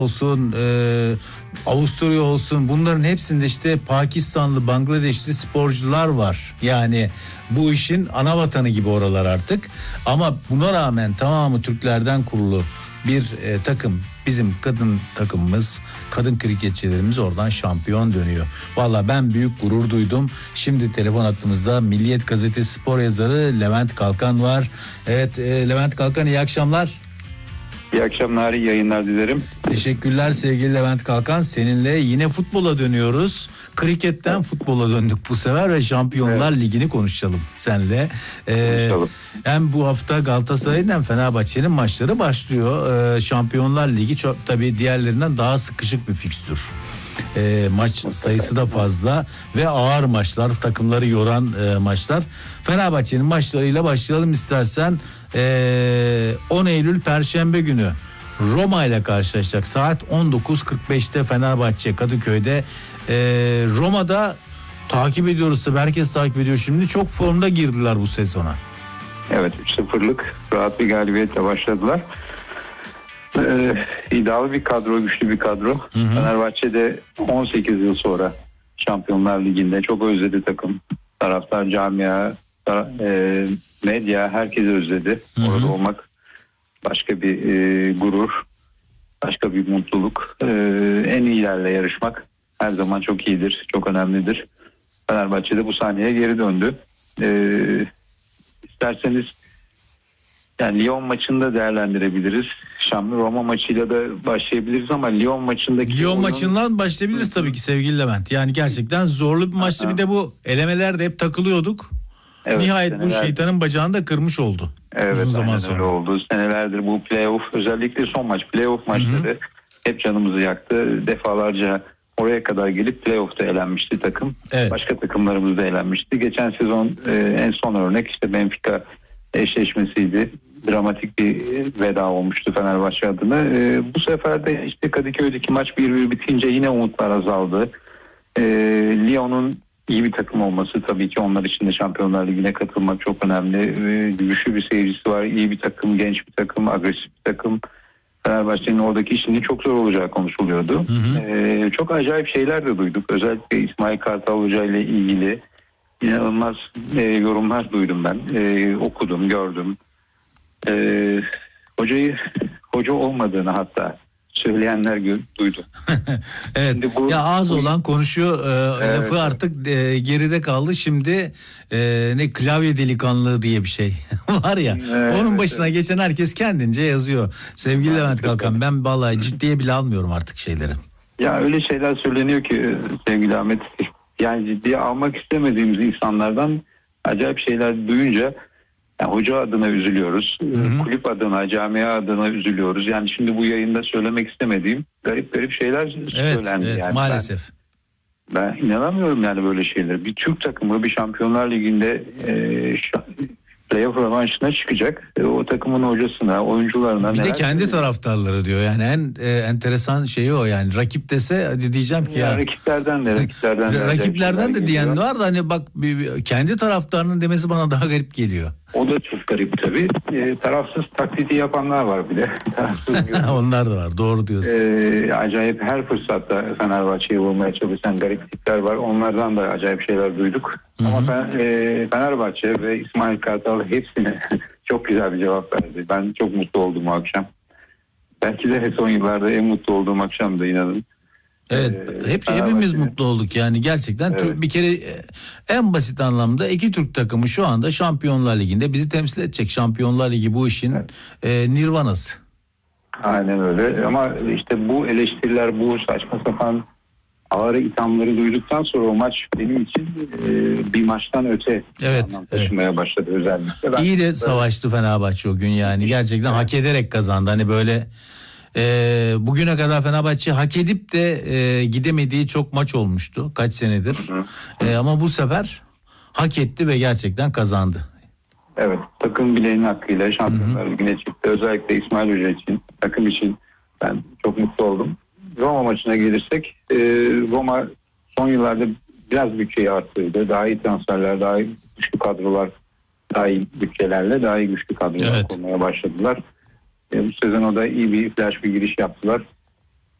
olsun, Avusturya olsun, bunların hepsinde işte Pakistanlı, Bangladeşli sporcular var. Yani bu işin ana vatanı gibi oralar artık. Ama buna rağmen tamamı Türklerden kurulu bir takım, bizim kadın takımımız, kadın kriketçilerimiz oradan şampiyon dönüyor. Valla ben büyük gurur duydum. Şimdi telefon hattımızda Milliyet Gazetesi spor yazarı Levent Kalkan var. Evet, Levent Kalkan, iyi akşamlar. İyi akşamlar, iyi yayınlar dilerim. Teşekkürler sevgili Levent Kalkan. Seninle yine futbola dönüyoruz. Kriketten futbola döndük bu sefer ve Şampiyonlar Ligi'ni konuşalım seninle. Konuşalım. Hem bu hafta Galatasaray'ın hem Fenerbahçe'nin maçları başlıyor. Şampiyonlar Ligi çok tabii diğerlerinden daha sıkışık bir fikstür. Maç sayısı da fazla ve ağır maçlar, takımları yoran maçlar. Fenerbahçe'nin maçlarıyla başlayalım istersen. 10 Eylül Perşembe günü Roma ile karşılaşacak. Saat 19.45'te Fenerbahçe Kadıköy'de. Roma'da takip ediyoruz tabii, herkes takip ediyor şimdi. Çok formda girdiler bu sezona. Evet, 3-0'lık rahat bir galibiyetle başladılar. İddialı bir kadro, güçlü bir kadro. Fenerbahçe'de 18 yıl sonra Şampiyonlar Ligi'nde çok özledi takım. Taraftar, camia, medya, herkes özledi. Orada olmak başka bir gurur, başka bir mutluluk. En iyilerle yarışmak her zaman çok iyidir, çok önemlidir. Fenerbahçe'de bu sahneye geri döndü. İsterseniz yani Lyon maçında değerlendirebiliriz. Roma maçıyla da başlayabiliriz ama Lyon maçından başlayabiliriz tabii ki sevgili Levent. Yani gerçekten zorlu bir maçtı. Bir de bu elemelerde hep takılıyorduk. Evet, nihayet bu şeytanın bacağını da kırmış oldu. Evet, uzun zaman sonra. Öyle oldu. Senelerdir bu playoff, özellikle son maç, playoff maçları hep canımızı yaktı. Defalarca oraya kadar gelip playoff'ta elenmişti takım. Evet. Başka takımlarımız da elenmişti. Geçen sezon en son örnek işte Benfica eşleşmesiydi. Dramatik bir veda olmuştu Fenerbahçe adına. Bu sefer de işte Kadıköy'deki maç 1-1 bitince yine umutlar azaldı. Lyon'un iyi bir takım olması, tabii ki onlar için de Şampiyonlar Ligi'ne katılmak çok önemli. Güçlü bir seyircisi var, iyi bir takım, genç bir takım, agresif bir takım. Fenerbahçe'nin oradaki işinin çok zor olacağı konuşuluyordu. Çok acayip şeyler de duyduk. Özellikle İsmail Kartal Hoca ile ilgili inanılmaz yorumlar duydum ben. Okudum, gördüm. Hoca olmadığını hatta söyleyenler duydum. Evet. Ya ağız olan konuşuyor lafı artık geride kaldı. Şimdi ne klavye delikanlılığı diye bir şey var ya. Onun başına geçen herkes kendince yazıyor. Sevgili Levent Kalkan, ben vallahi ciddiye bile almıyorum artık şeyleri. Ya öyle şeyler söyleniyor ki sevgili Ahmet, yani ciddiye almak istemediğimiz insanlardan acayip şeyler duyunca yani hoca adına üzülüyoruz. Kulüp adına, camia adına üzülüyoruz. Yani şimdi bu yayında söylemek istemediğim garip şeyler söylendi. Evet, yani maalesef. Ben inanamıyorum yani böyle şeyler. Bir Türk takımı bir Şampiyonlar Ligi'nde playoff rövanşına çıkacak. O takımın hocasına, oyuncularına... Bir de kendi taraftarları diyor. Yani en enteresan şeyi o yani. Rakip dese hadi diyeceğim ki ya. Rakiplerden de diyen var da hani bak kendi taraftarının demesi bana daha garip geliyor. O da çok garip tabii. Tarafsız taklidi yapanlar var bir de. Onlar da var. Doğru diyorsun. Acayip her fırsatta Fenerbahçe'yi vurmaya çalışan garip tipler var. Onlardan da acayip şeyler duyduk. Ama Fenerbahçe ve İsmail Kartal hepsine çok güzel bir cevap verdi. Ben çok mutlu oldum o akşam. Belki de son yıllarda en mutlu olduğum akşamdı, inanın. Evet, hepimiz mutlu olduk yani gerçekten. Bir kere en basit anlamda iki Türk takımı şu anda Şampiyonlar Ligi'nde bizi temsil edecek. Şampiyonlar Ligi bu işin nirvanası. Aynen öyle ama işte bu eleştiriler, bu saçma sapan ağır ithamları duyduktan sonra o maç benim için bir maçtan öte anlam taşımaya başladı özellikle. İyi de savaştı Fenerbahçe o gün yani gerçekten hak ederek kazandı. Hani böyle bugüne kadar Fenerbahçe hak edip de gidemediği çok maç olmuştu kaç senedir. Ama bu sefer hak etti ve gerçekten kazandı. Evet, takım bileğinin hakkıyla Şampiyonlar Ligi'ne çıktı. Özellikle İsmail Hoca için, takım için ben çok mutlu oldum. Roma maçına gelirsek, Roma son yıllarda biraz bütçeyi arttırdı. Daha iyi transferler, daha iyi güçlü kadrolar, daha iyi bütçelerle daha iyi güçlü kadrolar kurmaya başladılar. Bu sezon o da iyi bir flash bir giriş yaptılar.